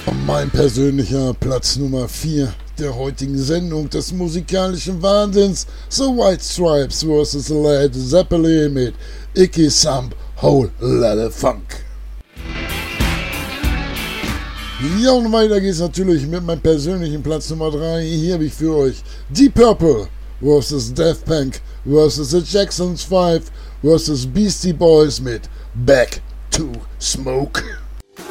Mein persönlicher Platz Nummer 4 der heutigen Sendung des musikalischen Wahnsinns: The White Stripes vs. Led Zeppelin mit Icky Some Whole Lotta Funk. Ja, und weiter geht's natürlich mit meinem persönlichen Platz Nummer 3. Hier habe ich für euch Deep Purple vs. Daft Punk vs. The Jacksons 5 vs. Beastie Boys mit Back to Smoke.